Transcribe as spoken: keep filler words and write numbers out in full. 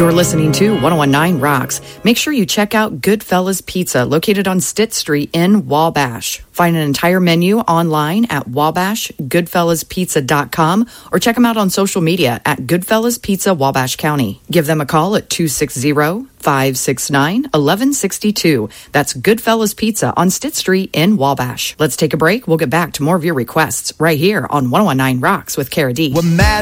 You're listening to ten nineteen Rocks. Make sure you check out Goodfellas Pizza, located on Stitt Street in Wabash. Find an entire menu online at wabash goodfellas pizza dot com or check them out on social media at Goodfellas Pizza Wabash County. Give them a call at two six zero, five six nine, one one six two. That's Goodfellas Pizza on Stitt Street in Wabash. Let's take a break. We'll get back to more of your requests right here on ten nineteen Rocks with Cara D. We're mad